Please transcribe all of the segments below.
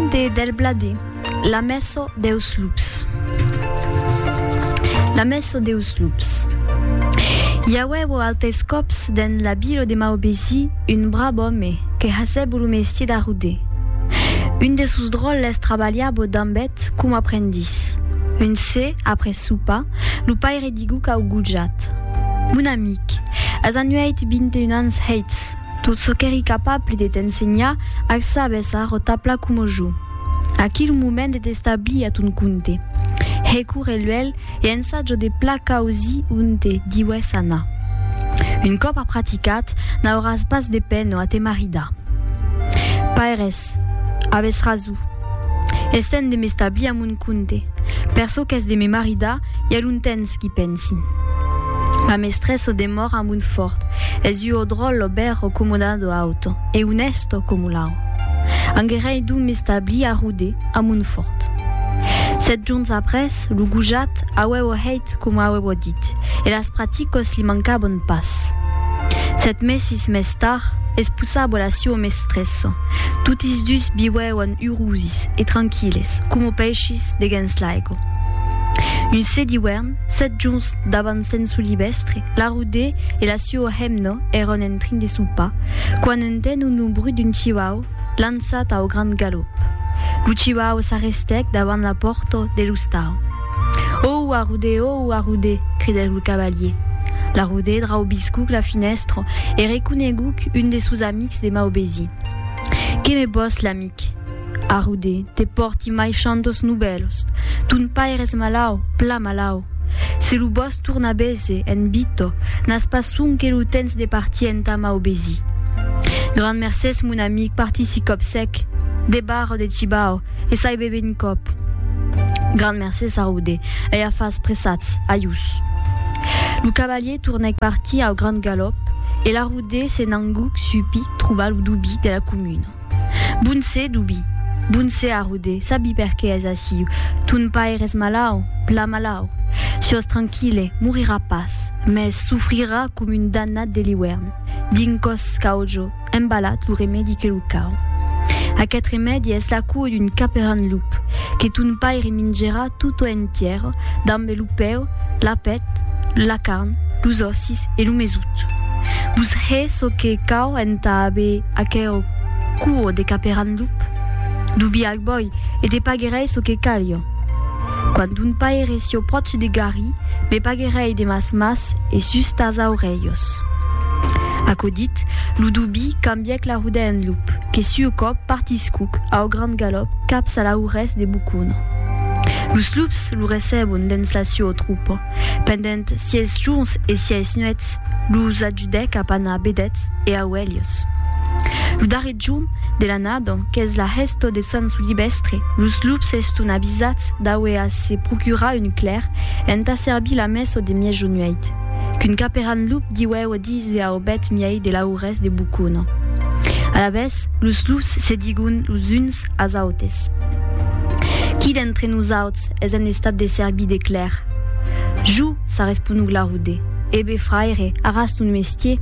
Kunte del Blade, la messo deus lups. La messo deus lups. Iavevo altes cops den la bilo de Maobesi un brab homme que haseb lo mestier d'arruder. Une de sus drolles travagliabo d'ambet cum apprendis. Une se, après soupa, lo paire digu ca ugujat. Mon amic, as annueit 21 ans heits, tot so qu'eri capable de t'enseignar ac sabes a rotapla cum oju. A quel moment de t'establi a ton kunte. Hecur eluel e ensaggio de placa osi unte diwe sana. Un cop a praticat, na horas pas de peno a te marida. Paeres, aves razu. Esten de m'establi a mon kunte. Perso qu'es de me marida, y l'untens qui pensin. Ma mestresso de mor a mon fort, es u o drollo berro comodado auto, e unesto comulao. Angerei du m'establi a rude a mon fort. 7 jours après, le gujat avevo heit cum avevo dit, et las praticos li mancabon pas. 7 mesis mes tard, espusabo la sio mestresso. Tutis dus biweon urusis et tranquilles, cum o peixis de gens laigo. Un se d'hivern, 7 jours davant sensu libestre, la rude et la sio hemno eron en trin de soupa, quan enten un bruit d'un chihuahua lançat au grand galop. Lo chihuahua s'arrestèc davant la porta de l'ustau. Oh, arude, cridèc lo cavalier. La rude drau biscuc la finestra e recuneguc un de sus amics de Maobesi. Que me bos l'amic? Arude, te porti mai chantos nubelos. Tun paires malau, pla malau. Se lo bos tourna bese en bito, n'as pas sun que lo tens de partient a Maobesi. Grand mercès mon amic parti si cop sec, de barre de chibao, e sai bebe un cop. Grand mercès arude, e a fas pressats, aius. Le cavalier tournait parti au grand galop, et la rude se nanguc supi trouva lo dubi de la commune. Bunse dubi, bunse arude, sabi perché es asiu, tun paires malau, pla malau. Sios tranquille, mourira pas, mais souffrira comme une dannade de l'hivern. Dincos caujo, embalat lo remedi que lo cau. A quatre remedi es la cua d'une caperan lup, que tun paire mingera tutto entiero, dambe lupeo, la pet, la carne, los ossis et lo mesut. Bus he so que cau enta abe aqueo cuo de caperan lup. Dubi ac boy, et te pagerei so que calio. Quand un paire sio proche de gari, me pagerei de mas et sustas aurellos. Acodit, lo dubi cambiec la rude en lup, que su cop partiscuc au grand galop caps a la ures de bucun. Los lups lo recebon dens la sio trupo, pendent sies jours et sies nuets, los adjudec a pana bedets et a uelios. Lo darrer giorn de la nado, qu'es la hesto de son su libestre, los lups estun avisats d'aue a se procura un clair ent a serbi la messo de mie jonueit, qu'un caperan lup diweo dize a obet miei de la ures de bucun. A la vez, los lups se digun los uns as autes. Qui d'entre nous autres es en estat de serbi de clair? Jou, sa responug la rude. Ebe fraire, arrast un mestier.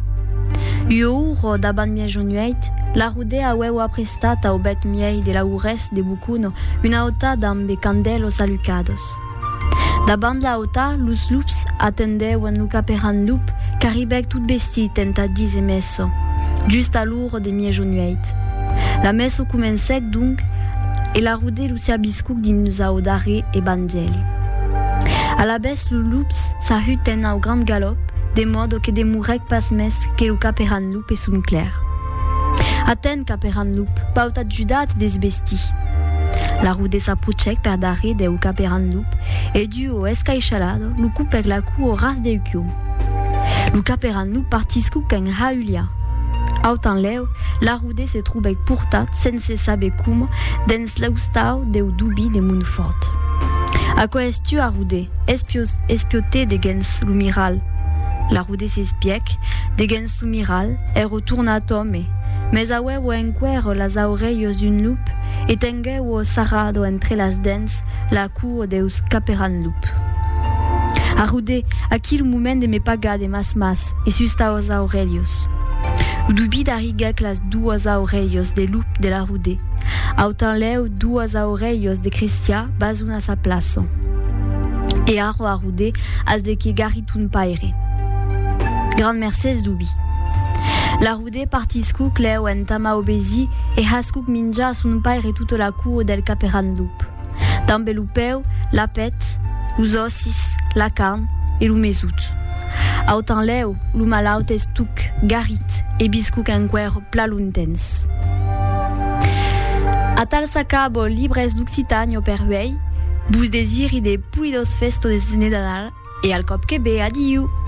Uro d'aban mie jonueit, la rude aveu aprestat a obet miei de la ures de bucun una auta dambe candelos alucados. D'aban la auta, los lups attendeu en lo caperan lup, caribec tout bestit enta dize messo, just a l'uro de mie jonueit. La messo comencec donc, et la rude lo serbiscuc din nous audare e bandieli. A la bes lo lups s'ahuten au grand galop, de modo que demurec pas mes que lo caperan lup e sun clair. Aten caperan lup, paut adjudat des besti. La rude s'approchec per dare de o caperan lup, e du o escaichalado lo coupec la cou au ras de ukium. Lo caperan lup partiscuc en haulia. Autant leu, la rude se troubec purtat sense saber cum dens l'austau de o dubi de Montfort. A quoi es-tu a rude? Espioté de gens lo miral. La rude s'espiec de gens lo miral e retourna a tome, mais aveu enquer las aurellos d'un lup et tengueu sarrado entre las dents la cua de os caperan lup. A rude, a quel moment de me paga de mas e susta os aurellos. O dubi dariguec las duas aurellos de lup de la rude. Autant leu duas aurelhos de Cristia bazun a sa plaço. E aro arude as de que garitun paire. Grande mercès dubi. La rude partiscouk leu en tama obesi e hascouk minja sun paire toute la cour del caperandup. Dans belupeu, la pète, los ossis, la carne et lo mesout. Autant leu, lo malautes tuc, garit e biscouk en cuer plaluntens. A tal sacabo libres d'Occitanie pervei, bus desiri de pulidos festo de Senedadal e al cop que be adiu.